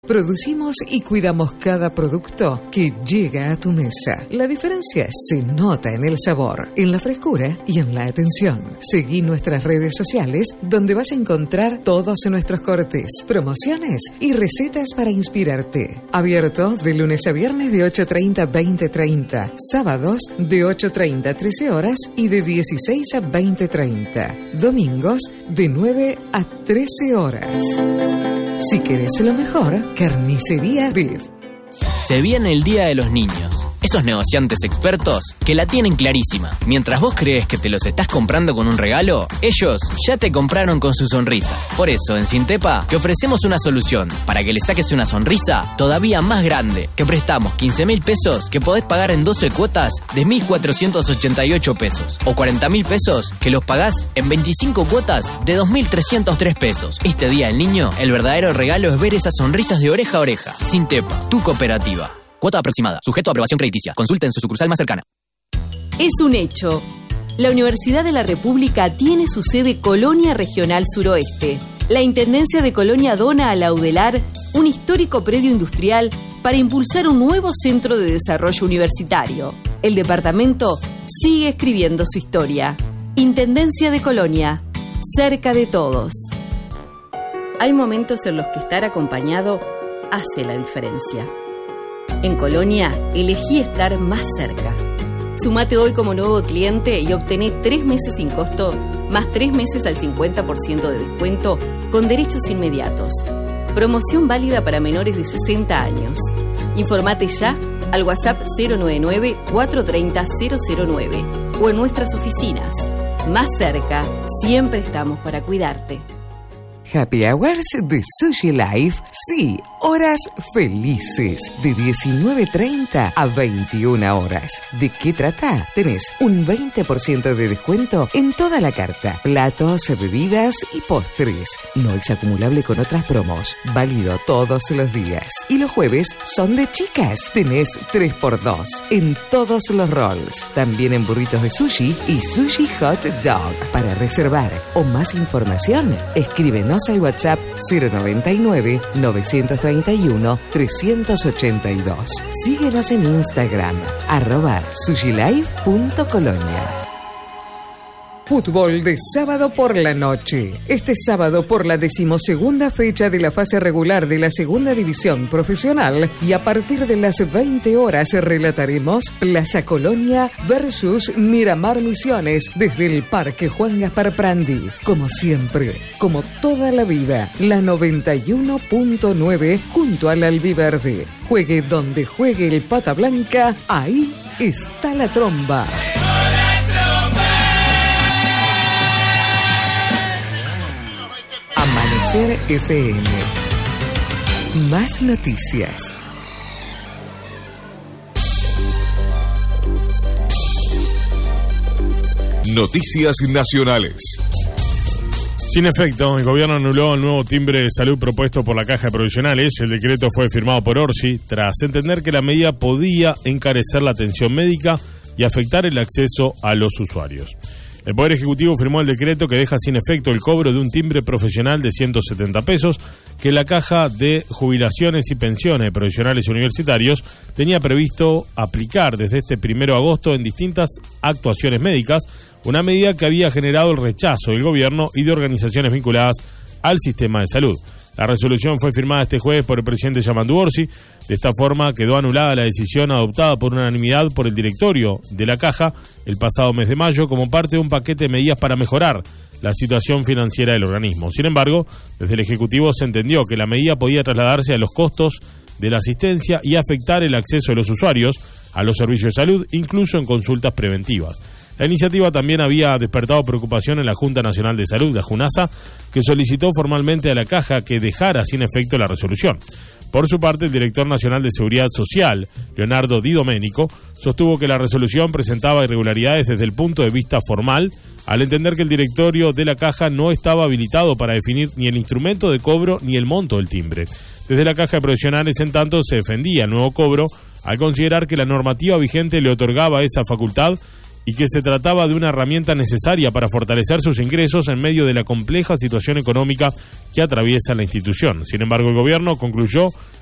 Producimos y cuidamos cada producto que llega a tu mesa. La diferencia se nota en el sabor, en la frescura y en la atención. Seguí nuestras redes sociales donde vas a encontrar todos nuestros cortes, promociones y recetas para inspirarte. Abierto de lunes a viernes de 8:30 a 20:30, sábados de 8:30 a 13 horas y de 16 a 20:30, domingos de 9 a 13 horas. Si querés lo mejor, Carnicería Beef. Se viene el Día de los Niños. Esos negociantes expertos que la tienen clarísima. Mientras vos crees que te los estás comprando con un regalo, ellos ya te compraron con su sonrisa. Por eso, en Sintepa, te ofrecemos una solución para que le saques una sonrisa todavía más grande. Que prestamos 15.000 pesos que podés pagar en 12 cuotas de 1.488 pesos. O 40.000 pesos que los pagás en 25 cuotas de 2.303 pesos. Este Día del Niño, el verdadero regalo es ver esas sonrisas de oreja a oreja. Sintepa, tu cooperativa. Cuota aproximada, sujeto a aprobación crediticia. Consulte en su sucursal más cercana. Es un hecho. La Universidad de la República tiene su sede Colonia Regional Suroeste. La Intendencia de Colonia dona a la UDELAR un histórico predio industrial para impulsar un nuevo centro de desarrollo universitario. El departamento sigue escribiendo su historia. Intendencia de Colonia, cerca de todos. Hay momentos en los que estar acompañado hace la diferencia. En Colonia, elegí estar más cerca. Sumate hoy como nuevo cliente y obtené 3 meses sin costo, más 3 meses al 50% de descuento, con derechos inmediatos. Promoción válida para menores de 60 años. Informate ya al WhatsApp 099-430-009 o en nuestras oficinas. Más cerca, siempre estamos para cuidarte. Happy Hours de Sushi Life, sí, horas felices, de 19:30 a 21 horas. ¿De qué trata? Tenés un 20% de descuento en toda la carta, platos, bebidas y postres. No es acumulable con otras promos, válido todos los días. Y los jueves son de chicas, tenés 3x2 en todos los rolls, también en burritos de sushi y sushi hot dog. Para reservar o más información, escríbenos al WhatsApp 099-931-382. Síguenos en Instagram, @sushilife.colonia. Fútbol de sábado por la noche. Este sábado por la 12ª fecha de la fase regular de la Segunda División Profesional y a partir de las 20 horas relataremos Plaza Colonia versus Miramar Misiones desde el Parque Juan Gaspar Prandi. Como siempre, como toda la vida, la 91.9 junto al Albiverde. Juegue donde juegue el Pata Blanca, ahí está la tromba. Amanecer FM. Más noticias. Noticias nacionales. Sin efecto, el gobierno anuló el nuevo timbre de salud propuesto por la Caja de Provisionales. El decreto fue firmado por Orsi tras entender que la medida podía encarecer la atención médica y afectar el acceso a los usuarios. El Poder Ejecutivo firmó el decreto que deja sin efecto el cobro de un timbre profesional de 170 pesos que la Caja de Jubilaciones y Pensiones de Profesionales Universitarios tenía previsto aplicar desde este 1 de agosto en distintas actuaciones médicas, una medida que había generado el rechazo del gobierno y de organizaciones vinculadas al sistema de salud. La resolución fue firmada este jueves por el presidente Yamandu Orsi. De esta forma quedó anulada la decisión adoptada por unanimidad por el directorio de la Caja el pasado mes de mayo como parte de un paquete de medidas para mejorar la situación financiera del organismo. Sin embargo, desde el Ejecutivo se entendió que la medida podía trasladarse a los costos de la asistencia y afectar el acceso de los usuarios a los servicios de salud, incluso en consultas preventivas. La iniciativa también había despertado preocupación en la Junta Nacional de Salud, la JUNASA, que solicitó formalmente a la Caja que dejara sin efecto la resolución. Por su parte, el director nacional de Seguridad Social, Leonardo Di Domenico, sostuvo que la resolución presentaba irregularidades desde el punto de vista formal, al entender que el directorio de la Caja no estaba habilitado para definir ni el instrumento de cobro ni el monto del timbre. Desde la Caja de Profesionales, en tanto, se defendía el nuevo cobro al considerar que la normativa vigente le otorgaba esa facultad y que se trataba de una herramienta necesaria para fortalecer sus ingresos en medio de la compleja situación económica que atraviesa la institución. Sin embargo, el gobierno concluyó